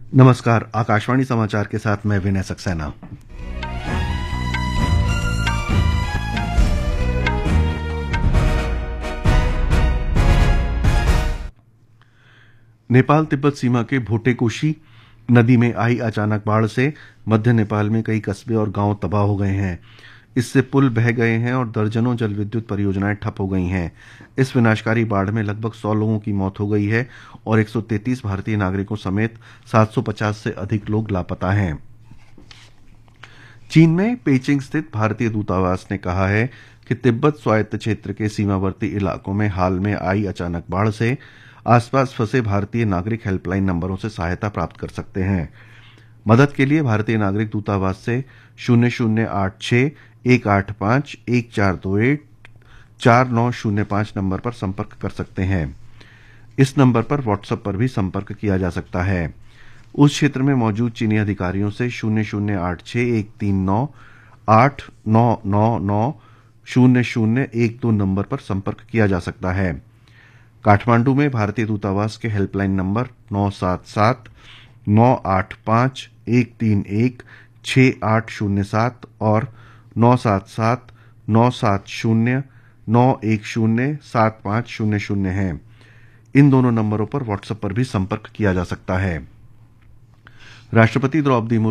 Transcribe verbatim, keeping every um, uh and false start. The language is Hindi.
नमस्कार, आकाशवाणी समाचार के साथ मैं विनय सक्सेना। नेपाल तिब्बत सीमा के भोटेकोशी नदी में आई अचानक बाढ़ से मध्य नेपाल में कई कस्बे और गांव तबाह हो गए हैं। इससे पुल बह गए हैं और दर्जनों जल विद्युत परियोजनाएं ठप हो गई हैं। इस विनाशकारी बाढ़ में लगभग सौ लोगों की मौत हो गई है और एक सौ तैंतीस भारतीय नागरिकों समेत सात सौ पचास से अधिक लोग लापता हैं। चीन में पेइचिंग स्थित भारतीय दूतावास ने कहा है कि तिब्बत स्वायत्त क्षेत्र के सीमावर्ती इलाकों में हाल में आई अचानक बाढ़ से आसपास फंसे भारतीय नागरिक हेल्पलाइन नंबरों से सहायता प्राप्त कर सकते हैं। मदद के लिए भारतीय नागरिक दूतावास से शून्य शून्य आठ छह एक आठ पांच एक चार दो एक चार नौ शून्य पांच नंबर पर संपर्क कर सकते हैं। इस नंबर पर व्हाट्सएप पर भी संपर्क किया जा सकता है। उस क्षेत्र में मौजूद चीनी अधिकारियों से शून्य शून्य आठ छह एक तीन नौ आठ नौ नौ नौ शून्य शून्य एक दो नंबर पर संपर्क किया जा सकता है। काठमांडू में भारतीय दूतावास के हेल्पलाइन नंबर नौ सात सात नौ आठ पांच एक तीन एक छह आठ शून्य सात और नौ सात सात नौ सात शून्य नौ एक शून्य सात पांच शून्य शून्य है। इन दोनों नंबरों पर व्हाट्सएप पर भी संपर्क किया जा सकता है। राष्ट्रपति द्रौपदी